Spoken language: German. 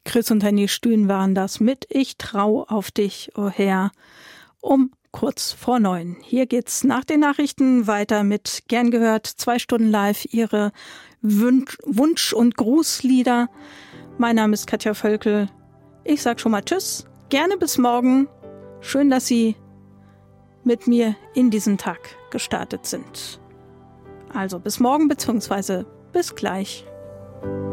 Chris und Henny Stühn waren das mit Ich trau auf dich, o Herr, um kurz vor 9. Hier geht's nach den Nachrichten weiter mit Gern gehört, 2 Stunden live, Ihre Wunsch- und Grußlieder. Mein Name ist Katja Völkel. Ich sag schon mal Tschüss, gerne bis morgen. Schön, dass Sie mit mir in diesen Tag gestartet sind. Also bis morgen bzw. bis gleich.